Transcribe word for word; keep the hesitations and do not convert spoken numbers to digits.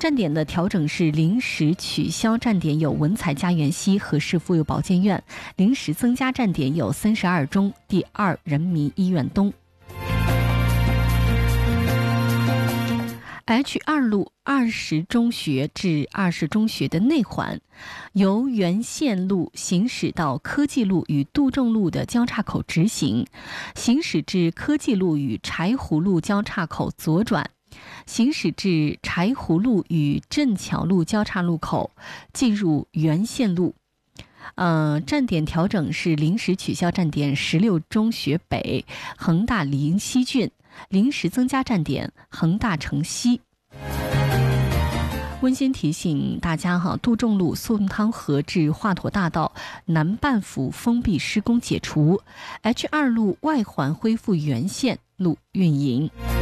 站点的调整是临时取消站点有文采家园西和市妇幼保健院，临时增加站点有三十二中、第二人民医院东。H 二路二十中学至二十中学的内环，由原线路行驶到科技路与杜正路的交叉口直行，行驶至科技路与柴湖路交叉口左转，行驶至柴湖路与镇桥路交叉路口，进入原线路。呃，站点调整是临时取消站点十六中学北、恒大临西郡，临时增加站点恒大城西。温馨提醒大家哈，杜仲路宋汤河至华佗大道南半幅封闭施工解除 ，H 二路外环恢复原线路运营。